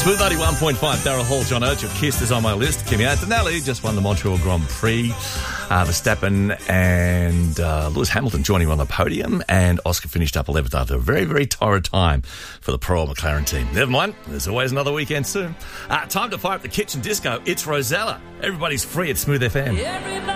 Smooth 91.5, Daryl Hall, John Oates, Kist is on my list. Kimi Antonelli just won the Montreal Grand Prix. Verstappen and Lewis Hamilton joining on the podium, and Oscar finished up 11th after a very, very torrid time for the Pearl McLaren team. Never mind, there's always another weekend soon. Time to fire up the kitchen disco. It's Rosella. Everybody's free at Smooth FM.